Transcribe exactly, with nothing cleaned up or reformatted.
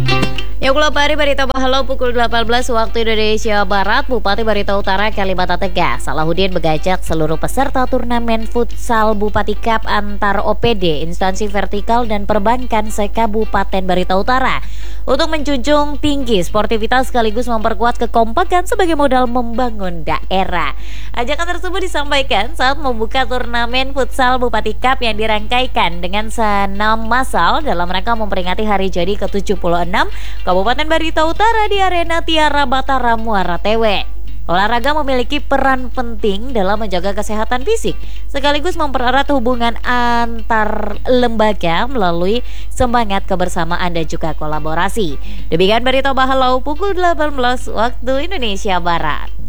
Ya kula pari Barita Bahalo pukul delapan belas waktu Indonesia Barat. Bupati Barita Utara Kalimantan Tengah Salahuddin mengajak seluruh peserta turnamen futsal Bupati Cup antar O P D, instansi vertikal dan perbankan se-Kabupaten Barita Utara untuk menjunjung tinggi sportivitas sekaligus memperkuat kekompakan sebagai modal membangun daerah. Ajakan tersebut disampaikan saat membuka turnamen futsal Bupati Cup yang dirangkaikan dengan senam massal dalam rangka memperingati hari jadi ke tujuh puluh enam Kabupaten Barita Utara di Arena Tiara Batara Muara Tewe. Olahraga memiliki peran penting dalam menjaga kesehatan fisik sekaligus mempererat hubungan antar lembaga melalui semangat kebersamaan dan juga kolaborasi. Demikian Barita Bahalau pukul delapan belas waktu Indonesia Barat.